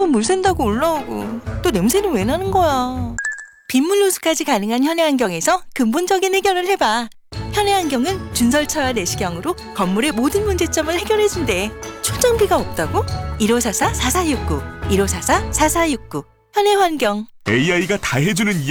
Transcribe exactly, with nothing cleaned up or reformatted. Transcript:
계속 물 샌다고 올라오고 또 냄새는 왜 나는 거야. 빗물 누수까지 가능한 현해환경에서 근본적인 해결을 해봐. 현해환경은 준설처와 내시경으로 건물의 모든 문제점을 해결해준대. 초장비가 없다고? 일오사사 사사육구 일오사사 사사육구 현해환경. 에이아이가 다 해주는